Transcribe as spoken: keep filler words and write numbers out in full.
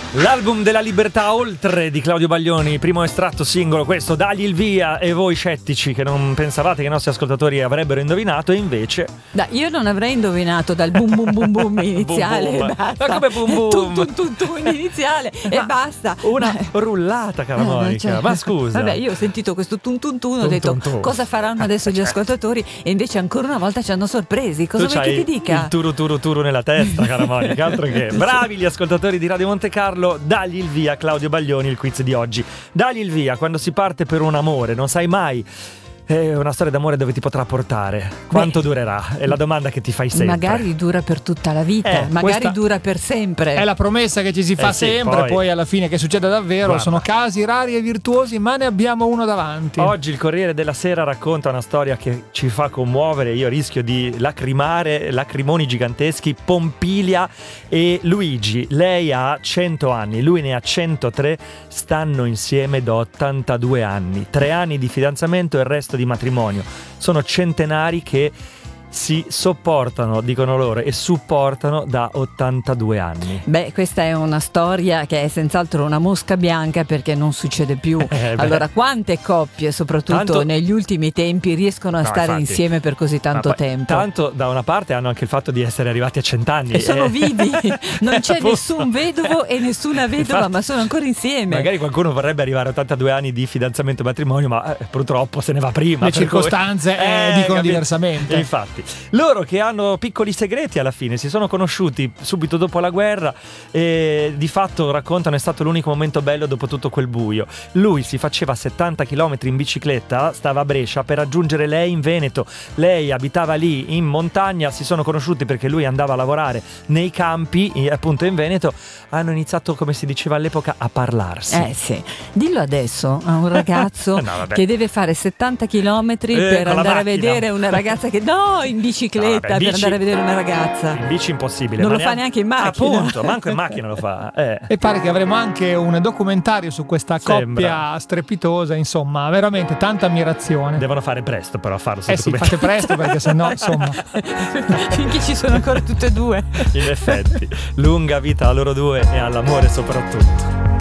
L'album della libertà oltre di Claudio Baglioni, primo estratto singolo questo, dagli il via. E voi scettici che non pensavate che i nostri ascoltatori avrebbero indovinato, e invece da, io non avrei indovinato dal boom boom boom boom iniziale. boom boom. Basta. Ma come boom boom? Tum tum tum tum iniziale e basta. Una rullata, cara Monica. Cioè, ma scusa, vabbè, io ho sentito questo tum tum tum, ho Tum, detto tum, tum. cosa faranno adesso gli ascoltatori, e invece ancora una volta ci hanno sorpresi. Cosa tu vuoi che c'hai ti dica? il turu turu turu nella testa, cara Monica. Altro che bravi gli ascoltatori di Radio Monte Carlo. Dagli il via, Claudio Baglioni, il quiz di oggi. Dagli il via, quando si parte per un amore non sai mai. È una storia d'amore dove ti potrà portare. Quanto Beh, durerà? È la domanda che ti fai sempre. Magari dura per tutta la vita, eh, magari dura per sempre. È la promessa che ci si fa eh sì, sempre, poi... poi alla fine che succede davvero. Guarda. Sono casi rari e virtuosi, ma ne abbiamo uno davanti. Oggi il Corriere della Sera racconta una storia che ci fa commuovere. Io rischio di lacrimare, lacrimoni giganteschi. Pompilia e Luigi. Lei ha cento anni, lui ne ha centotré. Stanno insieme da ottantadue anni. Tre anni di fidanzamento e il resto di matrimonio. Sono centenari che si sopportano, dicono loro, e supportano da ottantadue anni. Beh, questa è una storia che è senz'altro una mosca bianca, perché non succede più. Eh, allora, quante coppie, soprattutto tanto... negli ultimi tempi, riescono a no, stare infatti, insieme per così tanto ma tempo? Tanto da una parte hanno anche il fatto di essere arrivati a cent'anni e sono eh. vivi, non c'è Appunto. nessun vedovo e nessuna vedova. Infatti, ma sono ancora insieme. Magari qualcuno vorrebbe arrivare a ottantadue anni di fidanzamento e matrimonio, ma eh, purtroppo se ne va prima. Le circostanze cui... eh, eh, dicono capito? diversamente. E infatti loro che hanno piccoli segreti alla fine, si sono conosciuti subito dopo la guerra e di fatto raccontano è stato l'unico momento bello dopo tutto quel buio. Lui si faceva settanta chilometri in bicicletta, stava a Brescia per raggiungere lei in Veneto. Lei abitava lì in montagna, si sono conosciuti perché lui andava a lavorare nei campi appunto in Veneto. Hanno iniziato, come si diceva all'epoca, a parlarsi. Eh sì, dillo adesso a un ragazzo no, che deve fare settanta chilometri eh, per andare a macchina. vedere una ragazza che no, in bicicletta. No, vabbè, bici, per andare a vedere una ragazza in bici impossibile, non ma lo fa neanche in macchina, appunto, manco in macchina lo fa eh. E pare che avremo anche un documentario su questa Sembra. coppia strepitosa, insomma, veramente tanta ammirazione. Devono fare presto però a farlo. Eh sì, fate presto perché sennò insomma finché ci sono ancora tutte e due. In effetti, lunga vita a loro due e all'amore soprattutto.